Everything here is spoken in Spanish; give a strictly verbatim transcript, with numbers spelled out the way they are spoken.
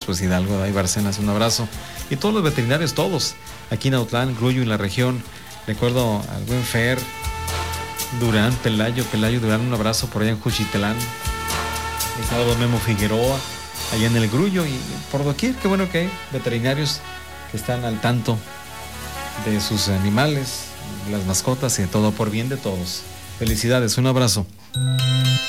pues Hidalgo, ahí Barcenas, un abrazo. Y todos los veterinarios, todos, aquí en Autlán, Grullo y la región. Recuerdo al buen Fer, Durán, Pelayo, Pelayo Durán, un abrazo por allá en Juchitelán. El sábado Memo Figueroa, allá en el Grullo y por doquier. Qué bueno que hay veterinarios que están al tanto de sus animales, de las mascotas y de todo, por bien de todos. Felicidades, un abrazo.